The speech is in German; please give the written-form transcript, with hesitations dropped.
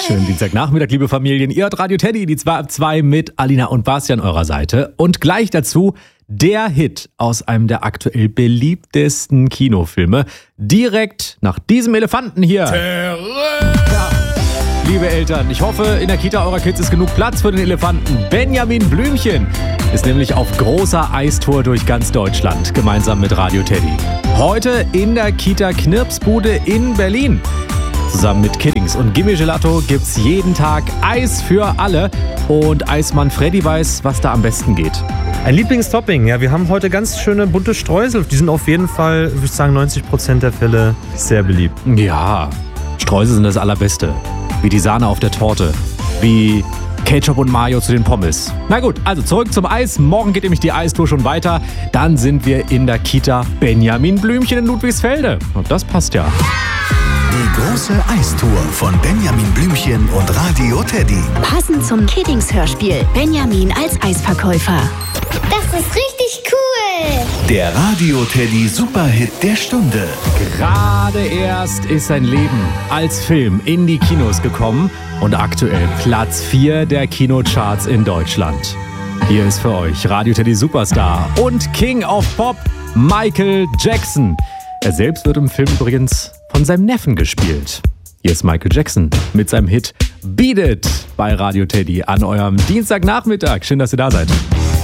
Schönen Dienstagnachmittag, liebe Familien. Ihr hört Radio Teddy, die 2 ab 2 mit Alina und Basti an eurer Seite. Und gleich dazu der Hit aus einem der aktuell beliebtesten Kinofilme. Direkt nach diesem Elefanten hier. Ja. Liebe Eltern, ich hoffe, in der Kita eurer Kids ist genug Platz für den Elefanten. Benjamin Blümchen ist nämlich auf großer Eistour durch ganz Deutschland, gemeinsam mit Radio Teddy. Heute in der Kita Knirpsbude in Berlin. Zusammen mit Kiddings und Gimme Gelato gibt's jeden Tag Eis für alle. Und Eismann Freddy weiß, was da am besten geht. Ein Lieblingstopping, ja, wir haben heute ganz schöne bunte Streusel. Die sind auf jeden Fall, würde ich sagen, 90% der Fälle sehr beliebt. Ja, Streusel sind das Allerbeste. Wie die Sahne auf der Torte. Wie Ketchup und Mayo zu den Pommes. Na gut, also zurück zum Eis. Morgen geht nämlich die Eistour schon weiter. Dann sind wir in der Kita Benjamin Blümchen in Ludwigsfelde. Und das passt ja. Die große Eistour von Benjamin Blümchen und Radio Teddy. Passend zum Kiddings-Hörspiel. Benjamin als Eisverkäufer. Das ist richtig cool. Der Radio Teddy Superhit der Stunde. Gerade erst ist sein Leben als Film in die Kinos gekommen und aktuell Platz 4 der Kinocharts in Deutschland. Hier ist für euch Radio Teddy Superstar und King of Pop, Michael Jackson. Er selbst wird im Film übrigens von seinem Neffen gespielt. Hier ist Michael Jackson mit seinem Hit Beat It bei Radio Teddy an eurem Dienstagnachmittag. Schön, dass ihr da seid.